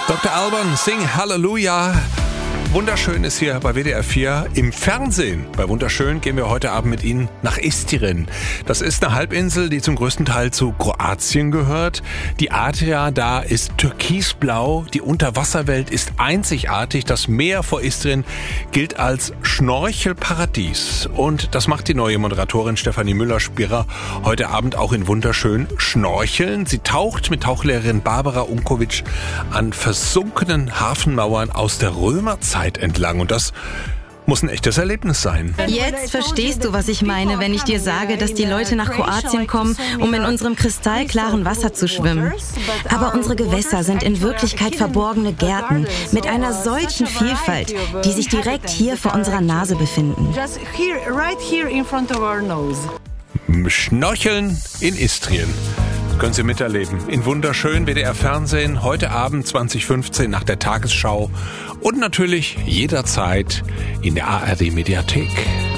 Dr. Alban, Sing Hallelujah. Wunderschön ist hier bei WDR 4 im Fernsehen. Bei Wunderschön gehen wir heute Abend mit Ihnen nach Istrien. Das ist eine Halbinsel, die zum größten Teil zu Kroatien gehört. Die Adria da ist türkisblau, die Unterwasserwelt ist einzigartig. Das Meer vor Istrien gilt als Schnorchelparadies. Und das macht die neue Moderatorin Stefanie Müller-Spierer heute Abend auch in Wunderschön schnorcheln. Sie taucht mit Tauchlehrerin Barbara Unkovic an versunkenen Hafenmauern aus der Römerzeit entlang, und das muss ein echtes Erlebnis sein. Jetzt verstehst du, was ich meine, wenn ich dir sage, dass die Leute nach Kroatien kommen, um in unserem kristallklaren Wasser zu schwimmen. Aber unsere Gewässer sind in Wirklichkeit verborgene Gärten mit einer solchen Vielfalt, die sich direkt hier vor unserer Nase befinden. Schnorcheln in Istrien. Können Sie miterleben. In Wunderschön WDR Fernsehen, heute Abend 20:15 nach der Tagesschau und natürlich jederzeit in der ARD Mediathek.